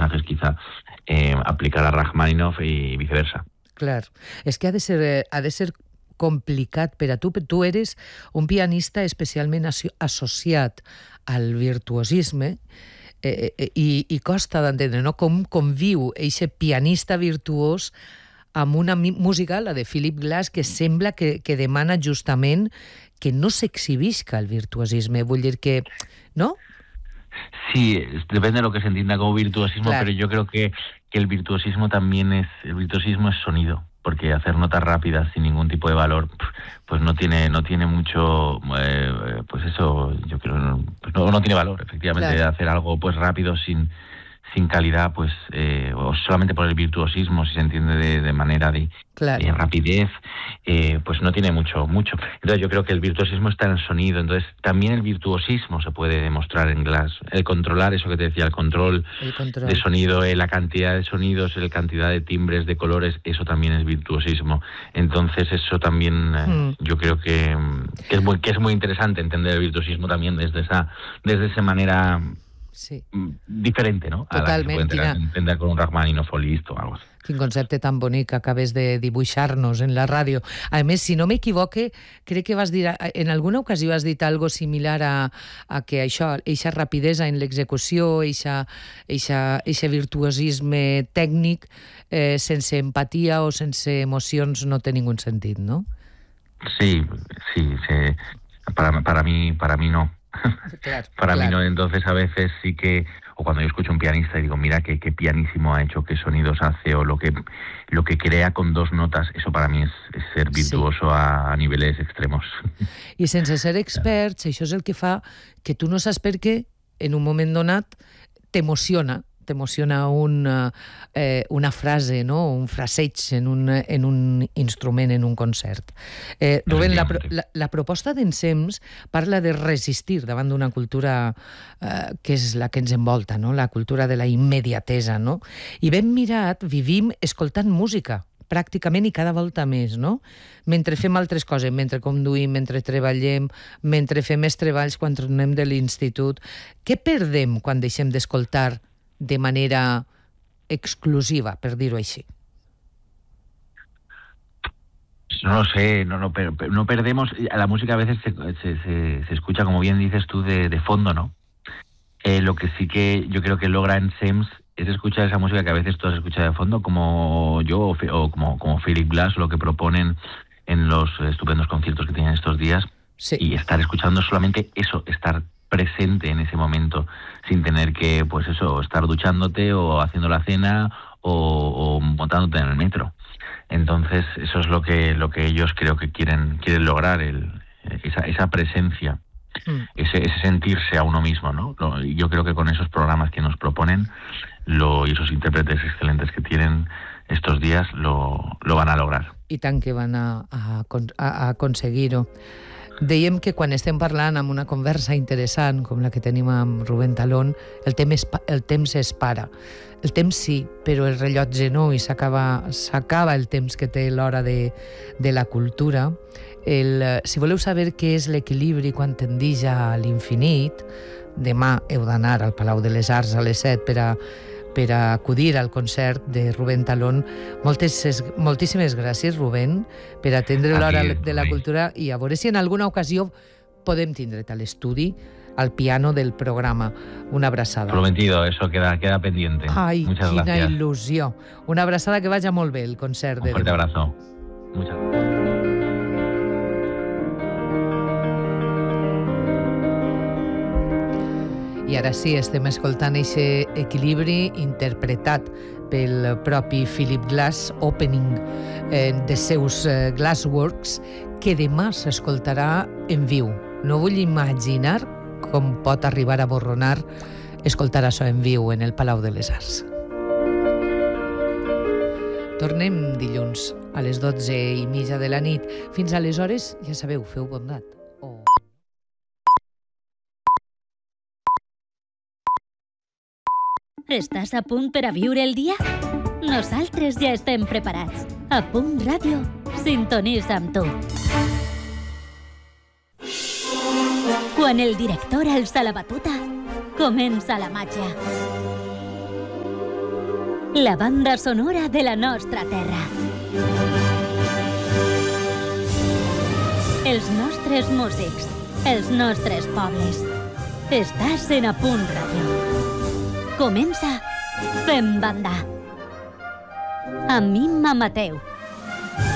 personajes quizá aplicar a Rachmaninoff y viceversa. Clar, és que ha de ser complicat per a tu. Tu eres un pianista especialment associat al virtuosisme i costa d'entendre, no?, com conviu aquest pianista virtuós amb una música, la de Philip Glass, que sembla que demana justament que no s'exhibisca el virtuosisme. Vull dir que, ¿no? Sí, depende de lo que se entienda como virtuosismo, claro. Pero yo creo que el virtuosismo también es sonido, porque hacer notas rápidas sin ningún tipo de valor, pues no tiene mucho, pues eso, yo creo, pues no tiene valor, efectivamente, claro. Hacer algo pues rápido sin calidad, pues o solamente por el virtuosismo, si se entiende de manera de rapidez, pues no tiene mucho. Entonces yo creo que el virtuosismo está en el sonido, entonces también el virtuosismo se puede demostrar en Glass. El controlar, eso que te decía, el control de sonido, la cantidad de sonidos, la cantidad de timbres, de colores, eso también es virtuosismo. Entonces eso también yo creo que es muy interesante entender el virtuosismo también desde esa manera... Sí. Diferente, ¿no? Totalment. A la que se puede entender con un Rachmaninoff o Liszt o algo así. Quin concepte tan bonic que acabes de dibuixar-nos en la ràdio. A més, si no m'equivoque, crec que vas dir, en alguna ocasió has dit algo similar a que això, eixa rapidesa en l'execució, eixa virtuosisme tècnic, sense empatia o sense emocions no té ningún sentit, ¿no? Sí. Para mí no. Para mí no, entonces a veces sí que, o cuando yo escucho a un pianista y digo, mira qué pianísimo ha hecho, qué sonidos hace, o lo que crea con dos notas, eso para mí es ser virtuoso a niveles extremos. I sense ser experts, això és el que fa que tu no saps per què, en un moment donat, t'emociona una frase, no? Un fraseig en un instrument, en un concert. Rubén, la proposta d'Ensems parla de resistir davant d'una cultura que és la que ens envolta, no? La cultura de la immediatesa, no? I ben mirat, vivim escoltant música, pràcticament, i cada volta més, no? Mentre fem altres coses, mentre conduïm, mentre treballem, mentre fem els treballs quan tornem de l'institut. Què perdem quan deixem d'escoltar de manera exclusiva, per dir-ho així? No lo sé, no perdemos. La música a veces se escucha, como bien dices tú, de fondo, ¿no? Lo que sí que yo creo que logra Ensems es escuchar esa música que a veces tú has escuchado de fondo, como yo o como Philip Glass, lo que proponen en los estupendos conciertos que tienen estos días, y estar escuchando solamente eso, estar presente en ese momento, sin tener que, pues eso, estar duchándote o haciendo la cena o montándote en el metro. Entonces, eso es lo que ellos creo que quieren lograr, esa presencia, ese sentirse a uno mismo, ¿no? Yo creo que con esos programas que nos proponen y esos intérpretes excelentes que tienen estos días lo van a lograr. I tant que van a aconseguir-ho. Dèiem que quan estem parlant amb una conversa interessant, com la que tenim amb Rubén Talón, el temps es para. El temps sí, però el rellotge no, i s'acaba el temps que té l'hora de la cultura. Si voleu saber què és l'equilibri quan tendeix a l'infinit, demà heu d'anar al Palau de les Arts a les 7 per a acudir al concert de Rubén Talón. Moltíssimes gràcies, Rubén, per atendre l'hora de la cultura, i a veure si en alguna ocasió podem tindre't a l'estudi, al piano del programa. Una abraçada. Prometido, eso queda pendiente. Ai, muchas quina gracias. Il·lusió. Una abraçada, que vagi molt bé el concert. Un fuerte abrazo. Muchas gracias. I ara sí, estem escoltant aquest equilibri interpretat pel propi Philip Glass, opening de seus Glassworks, que demà s'escoltarà en viu. No vull imaginar com pot arribar a borronar escoltar això en viu en el Palau de les Arts. Tornem dilluns a les 12:30 de la nit. Fins aleshores, ja sabeu, feu bondat. Estàs a punt per a viure el dia? Nosaltres ja estem preparats. A Punt Ràdio, sintonitza amb tu. Quan el director alça la batuta, comença la màgia. la banda sonora de la nostra terra. Els nostres músics, els nostres pobles. Estàs en A Punt Ràdio. Comença Fem Banda. Amb Imma Mateu.